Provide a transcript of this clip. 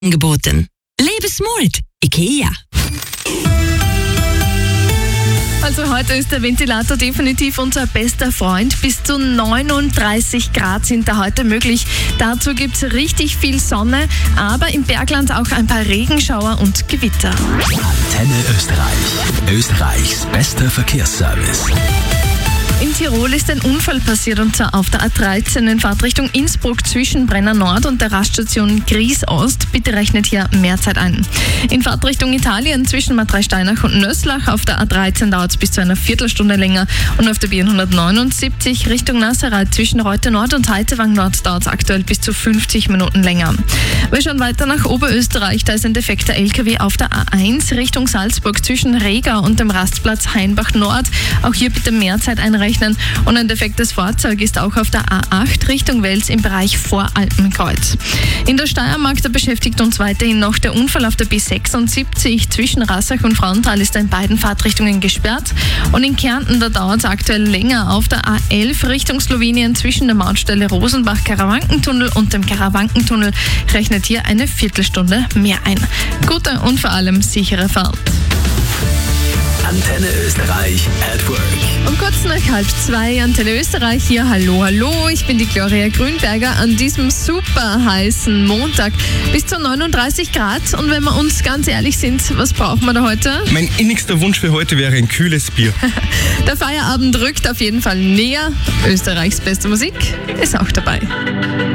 Angeboten. Lebe smart. IKEA. Also heute ist der Ventilator definitiv unser bester Freund. Bis zu 39 Grad sind da heute möglich. Dazu gibt es richtig viel Sonne, aber im Bergland auch ein paar Regenschauer und Gewitter. Antenne Österreich. Österreichs bester Verkehrsservice. In Tirol ist ein Unfall passiert, und zwar auf der A13 in Fahrtrichtung Innsbruck zwischen Brenner Nord und der Raststation Gries Ost. Bitte rechnet hier mehr Zeit ein. In Fahrtrichtung Italien zwischen Madrei-Steinach und Nöslach auf der A13 dauert es bis zu einer Viertelstunde länger, und auf der B179 Richtung Nasserrad zwischen Reute Nord und Heitewang Nord dauert es aktuell bis zu 50 Minuten länger. Wir schauen weiter nach Oberösterreich. Da ist ein defekter LKW auf der A1 Richtung Salzburg zwischen Regau und dem Rastplatz Hainbach Nord. Auch hier bitte mehr Zeit einrechnen. Und ein defektes Fahrzeug ist auch auf der A8 Richtung Wels im Bereich Voralpenkreuz. In der Steiermark, da beschäftigt uns weiterhin noch der Unfall auf der B76 zwischen Rassach und Frauenthal, ist in beiden Fahrtrichtungen gesperrt. Und in Kärnten, da dauert es aktuell länger auf der A11 Richtung Slowenien zwischen der Mautstelle Rosenbach-Karawankentunnel und dem Karawankentunnel. Rechnet hier eine Viertelstunde mehr ein. Gute und vor allem sichere Fahrt. Antenne Österreich at Work. Um kurz nach 1:30 Antenne Österreich hier. Hallo, hallo, ich bin die Gloria Grünberger an diesem super heißen Montag. Bis zu 39 Grad, und wenn wir uns ganz ehrlich sind, was brauchen wir da heute? Mein innigster Wunsch für heute wäre ein kühles Bier. Der Feierabend rückt auf jeden Fall näher. Österreichs beste Musik ist auch dabei.